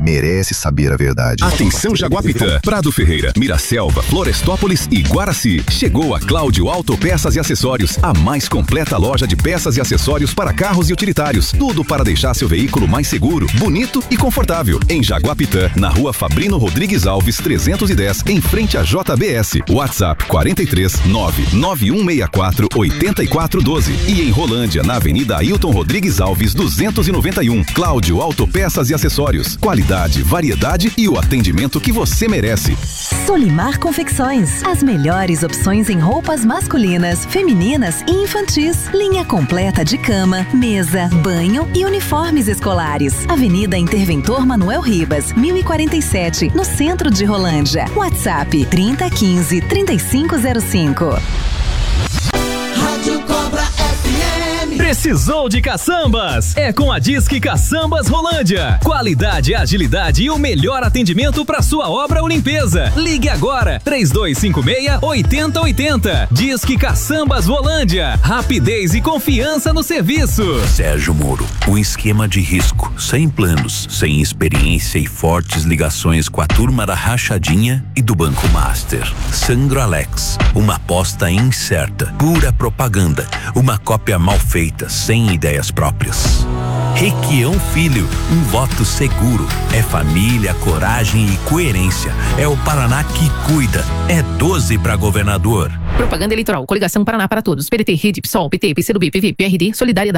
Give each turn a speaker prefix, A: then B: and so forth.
A: merece saber a verdade.
B: Atenção Jaguapitã, Prado Ferreira, Miraselva, Florestópolis e Guaraci. Chegou a Cláudio Autopeças e Acessórios, a mais completa loja de peças e acessórios para carros e utilitários. Tudo para deixar seu veículo mais seguro, bonito e confortável. Em Jaguapitã, na rua Fabrino Rodrigues Alves, 310, em frente à JBS. WhatsApp 43 99164 8412. E em Rolândia, na Avenida Ailton Rodrigues Alves, 291. Cláudio Autopeças e Acessórios. Qualidade, variedade e o atendimento que você merece.
C: Solimar Confecções. As melhores opções em roupas masculinas, femininas e infantis. Linha completa de cama, mesa, banho e uniformes escolares. Avenida Interventor Manuel Ribas, 1047, no centro de Rolândia. WhatsApp 3015-3505.
D: Rádio Cobra FM.
E: Precisou de caçambas? É com a Disque Caçambas Rolândia. Qualidade, agilidade e o melhor atendimento para sua obra ou limpeza. Ligue agora, 3256-8080. Disque Caçambas Rolândia. Rapidez e confiança no serviço.
F: Sérgio Moro, um esquema de risco, sem planos, sem experiência e fortes ligações com a turma da Rachadinha e do Banco Master. Sandro Alex, uma aposta incerta, pura propaganda, uma cópia mal feita, sem ideias próprias. Requião Filho, um voto seguro. É família, coragem e coerência. É o Paraná que cuida. É 12 para governador.
G: Propaganda eleitoral. Coligação Paraná para Todos. PDT, Rede, PSOL, PT, PCdoB, PV, PRD, Solidariedade.